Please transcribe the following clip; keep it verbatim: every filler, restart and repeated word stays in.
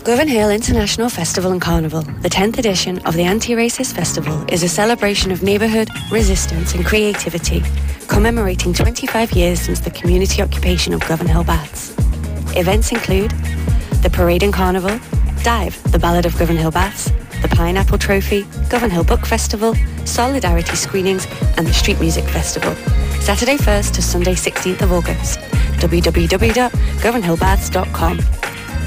Govan Hill International Festival and Carnival, the tenth edition of the Anti-Racist Festival, is a celebration of neighbourhood, resistance and creativity, commemorating twenty-five years since the community occupation of Govan Hill Baths. Events include the Parade and Carnival, Dive, the Ballad of Govan Hill Baths, the Pineapple Trophy, Govan Hill Book Festival, Solidarity Screenings and the Street Music Festival. Saturday first to Sunday sixteenth of August. w w w dot govan hill baths dot com.